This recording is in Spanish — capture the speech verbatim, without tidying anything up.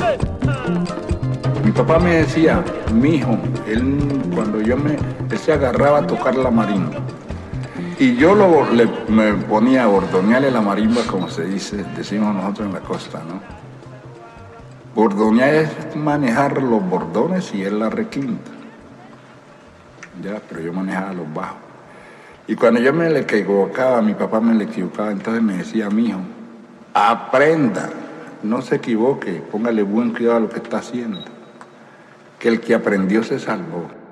Mi papá me decía, mijo, él cuando yo me, él se agarraba a tocar la marimba. Y yo lo, le, me ponía a bordonearle la marimba, como se dice, decimos nosotros en la costa, ¿no? Bordonear es manejar los bordones y él la requinta. Ya, pero yo manejaba los bajos. Y cuando yo me le equivocaba, mi papá me le equivocaba, entonces me decía, mijo, aprenda, no se equivoque, póngale buen cuidado a lo que está haciendo, que el que aprendió se salvó.